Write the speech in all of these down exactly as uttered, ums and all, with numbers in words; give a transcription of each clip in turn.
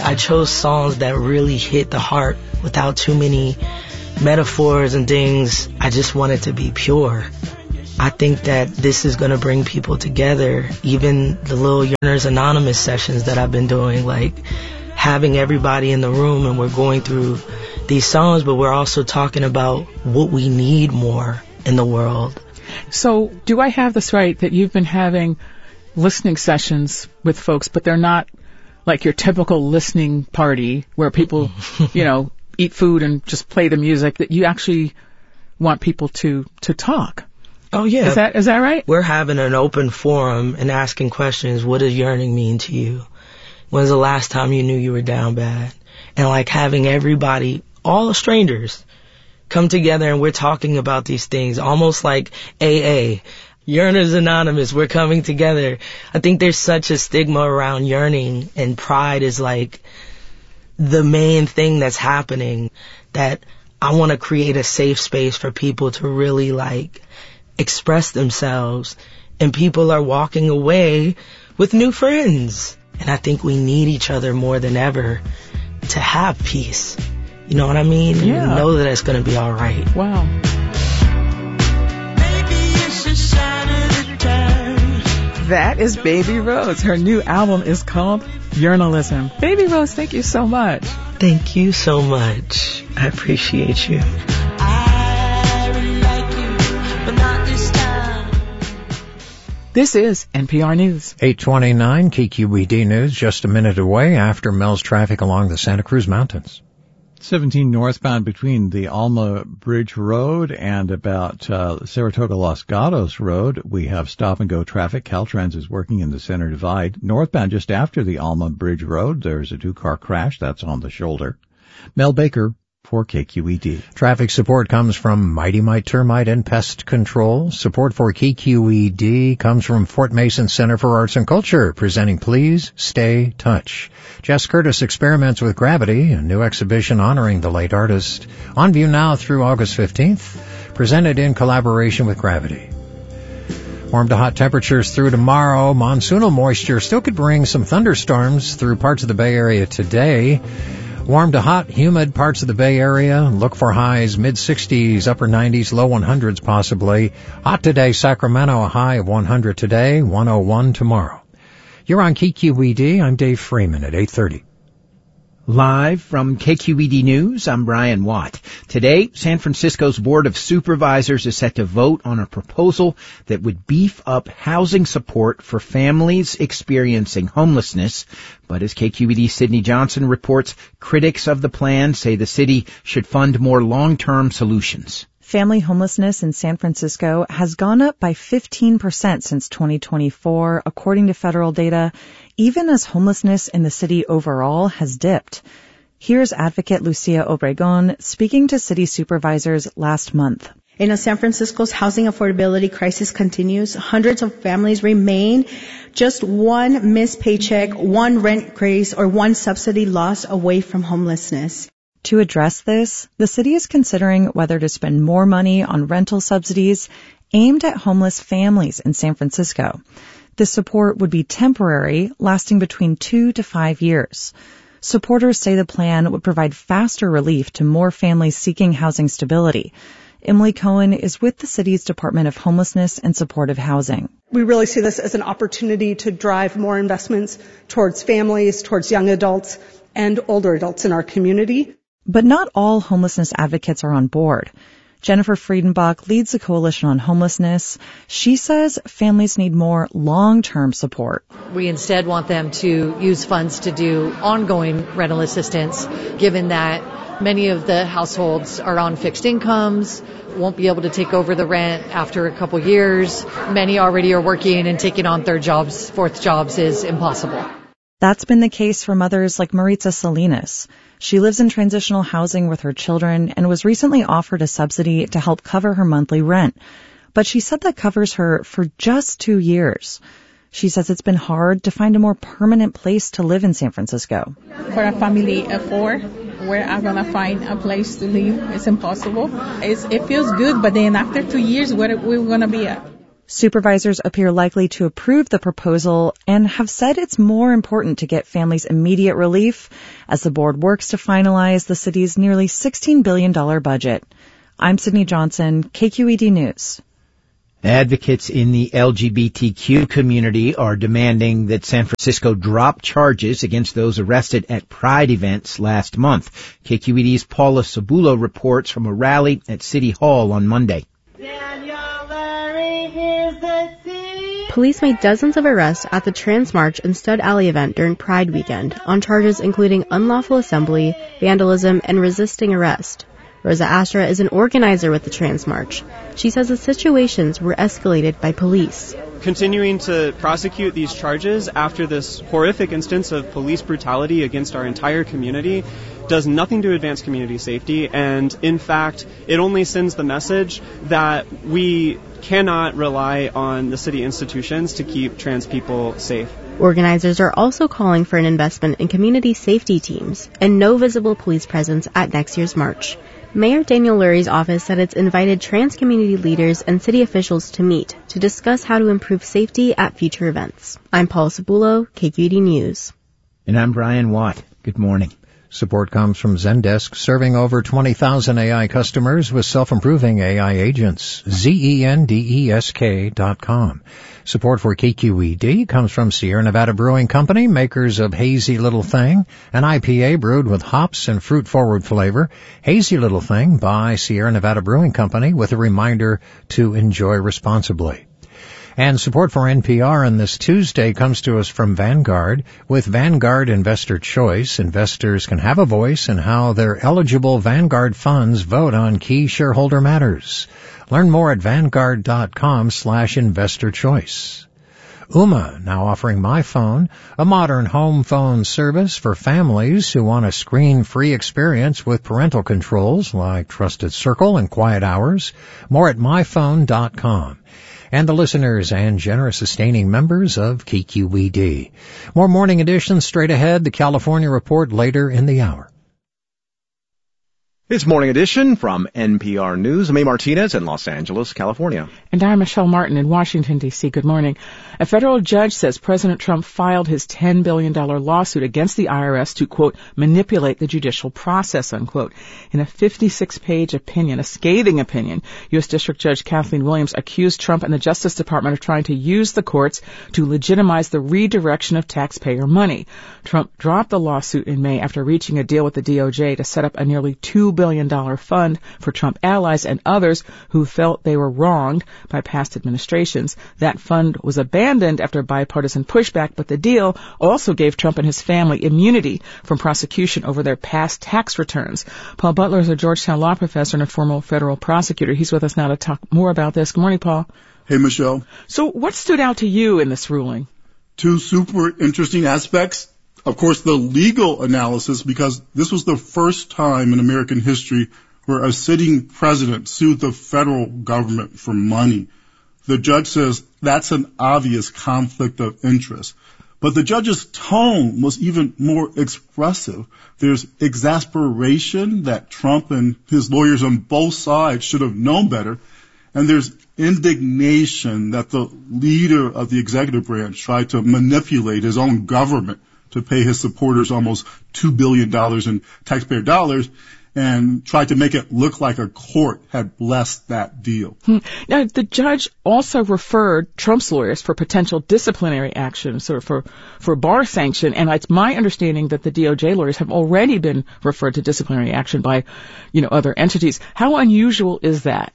I chose songs that really hit the heart without too many metaphors and things. I just want it to be pure. I think that this is going to bring people together. Even the little Yearners Anonymous sessions that I've been doing, like having everybody in the room and we're going through these songs, but we're also talking about what we need more in the world. So do I have this right that you've been having listening sessions with folks, but they're not like your typical listening party where people, you know, eat food and just play the music, that you actually want people to, to talk? Oh, yeah. Is that is that right? We're having an open forum and asking questions. What does yearning mean to you? When's the last time you knew you were down bad? And like having everybody, all strangers, come together and we're talking about these things, almost like A A. Yearners Anonymous, we're coming together. I think there's such a stigma around yearning, and pride is like the main thing that's happening, that I want to create a safe space for people to really like express themselves, and people are walking away with new friends. And I think we need each other more than ever to have peace. You know what I mean? Yeah. And know that it's going to be all right. Wow. That is Baby Rose. Her new album is called Yearnalism. Baby Rose, thank you so much. Thank you so much. I appreciate you. This is N P R News. eight twenty-nine K Q E D News, just a minute away after Mel's traffic along the Santa Cruz Mountains. seventeen northbound between the Alma Bridge Road and about uh, Saratoga Los Gatos Road. We have stop-and-go traffic. Caltrans is working in the center divide. Northbound just after the Alma Bridge Road, there's a two-car crash. That's on the shoulder. Mel Baker for K Q E D. Traffic support comes from Mighty Mite Termite and Pest Control. Support for K Q E D comes from Fort Mason Center for Arts and Culture, presenting Please Stay Touch. Jess Curtis experiments with gravity, a new exhibition honoring the late artist. On view now through August fifteenth, presented in collaboration with Gravity. Warm to hot temperatures through tomorrow. Monsoonal moisture still could bring some thunderstorms through parts of the Bay Area today. Warm to hot, humid parts of the Bay Area. Look for highs mid-sixties, upper nineties, low hundreds possibly. Hot today, Sacramento, a high of one hundred today, one oh one tomorrow. You're on K Q E D. I'm Dave Freeman at eight thirty. Live from K Q E D News, I'm Brian Watt. Today, San Francisco's Board of Supervisors is set to vote on a proposal that would beef up housing support for families experiencing homelessness. But as K Q E D's Sydney Johnson reports, critics of the plan say the city should fund more long-term solutions. Family homelessness in San Francisco has gone up by fifteen percent since twenty twenty-four, according to federal data, even as homelessness in the city overall has dipped. Here's advocate Lucia Obregon speaking to city supervisors last month. In San Francisco's housing affordability crisis continues, hundreds of families remain just one missed paycheck, one rent raise, or one subsidy loss away from homelessness. To address this, the city is considering whether to spend more money on rental subsidies aimed at homeless families in San Francisco. This support would be temporary, lasting between two to five years. Supporters say the plan would provide faster relief to more families seeking housing stability. Emily Cohen is with the city's Department of Homelessness and Supportive Housing. We really see this as an opportunity to drive more investments towards families, towards young adults, and older adults in our community. But not all homelessness advocates are on board. Jennifer Friedenbach leads the Coalition on Homelessness. She says families need more long-term support. We instead want them to use funds to do ongoing rental assistance, given that many of the households are on fixed incomes, won't be able to take over the rent after a couple years. Many already are working, and taking on third jobs, fourth jobs is impossible. That's been the case for mothers like Maritza Salinas. She lives in transitional housing with her children and was recently offered a subsidy to help cover her monthly rent. But she said that covers her for just two years. She says it's been hard to find a more permanent place to live in San Francisco. For a family of four, where I'm going to find a place to live, it's impossible. It's, it feels good, but then after two years, where we're going to be at? Supervisors appear likely to approve the proposal and have said it's more important to get families immediate relief as the board works to finalize the city's nearly sixteen billion dollars budget. I'm Sydney Johnson, K Q E D News. Advocates in the L G B T Q community are demanding that San Francisco drop charges against those arrested at Pride events last month. K Q E D's Paula Cebulo reports from a rally at City Hall on Monday. Police made dozens of arrests at the Trans March and Stud Alley event during Pride weekend on charges including unlawful assembly, vandalism, and resisting arrest. Rosa Astra is an organizer with the Trans March. She says the situations were escalated by police. Continuing to prosecute these charges after this horrific instance of police brutality against our entire community does nothing to advance community safety, and in fact, it only sends the message that we cannot rely on the city institutions to keep trans people safe. Organizers are also calling for an investment in community safety teams and no visible police presence at next year's march. Mayor Daniel Lurie's office said it's invited trans community leaders and city officials to meet to discuss how to improve safety at future events. I'm Paula Cebulo, K Q E D News. And I'm Brian Watt. Good morning. Support comes from Zendesk, serving over twenty thousand A I customers with self-improving A I agents. Z E N D E S K dot com. Support for K Q E D comes from Sierra Nevada Brewing Company, makers of Hazy Little Thing, an I P A brewed with hops and fruit-forward flavor. Hazy Little Thing by Sierra Nevada Brewing Company, with a reminder to enjoy responsibly. And support for N P R on this Tuesday comes to us from Vanguard. With Vanguard Investor Choice, investors can have a voice in how their eligible Vanguard funds vote on key shareholder matters. Learn more at vanguard.com slash investor choice. Ooma, now offering My Phone, a modern home phone service for families who want a screen-free experience with parental controls like Trusted Circle and Quiet Hours. More at my phone dot com. And the listeners and generous sustaining members of K Q E D. More morning editions straight ahead, the California Report later in the hour. It's Morning Edition from N P R News. I'm A. Martinez in Los Angeles, California. And I'm Michelle Martin in Washington, D C. Good morning. A federal judge says President Trump filed his ten billion dollars lawsuit against the I R S to, quote, manipulate the judicial process, unquote. In a fifty-six page opinion, a scathing opinion, U S. District Judge Kathleen Williams accused Trump and the Justice Department of trying to use the courts to legitimize the redirection of taxpayer money. Trump dropped the lawsuit in May after reaching a deal with the D O J to set up a nearly two billion dollars fund for Trump allies and others who felt they were wronged by past administrations. That fund was abandoned after bipartisan pushback, but the deal also gave Trump and his family immunity from prosecution over their past tax returns. Paul Butler is a Georgetown law professor and a former federal prosecutor. He's with us now to talk more about this. Good morning, Paul. Hey, Michelle. So what stood out to you in this ruling? Two super interesting aspects. Of course, the legal analysis, because this was the first time in American history where a sitting president sued the federal government for money. The judge says that's an obvious conflict of interest. But the judge's tone was even more expressive. There's exasperation that Trump and his lawyers on both sides should have known better. And there's indignation that the leader of the executive branch tried to manipulate his own government to pay his supporters almost two billion dollars in taxpayer dollars and tried to make it look like a court had blessed that deal. Hmm. Now, the judge also referred Trump's lawyers for potential disciplinary action, sort of for, for bar sanction, and it's my understanding that the D O J lawyers have already been referred to disciplinary action by, you know, other entities. How unusual is that?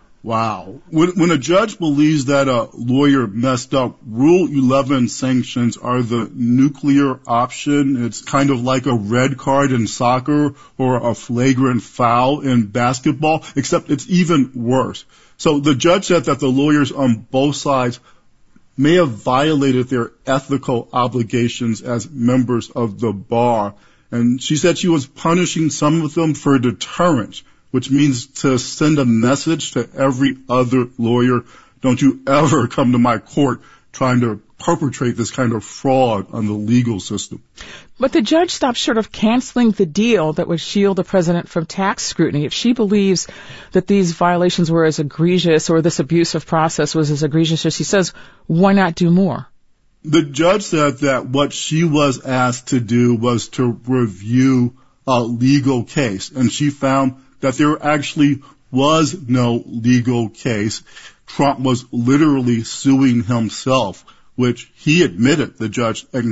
Wow. When, when a judge believes that a lawyer messed up, Rule eleven sanctions are the nuclear option. It's kind of like a red card in soccer or a flagrant foul in basketball, except it's even worse. So the judge said that the lawyers on both sides may have violated their ethical obligations as members of the bar. And she said she was punishing some of them for deterrence, which means to send a message to every other lawyer, don't you ever come to my court trying to perpetrate this kind of fraud on the legal system. But the judge stopped short of canceling the deal that would shield the president from tax scrutiny. If she believes that these violations were as egregious, or this abusive process was as egregious as she says, why not do more? The judge said that what she was asked to do was to review a legal case, and she found that there actually was no legal case. Trump was literally suing himself, which he admitted, the judge acknowledged.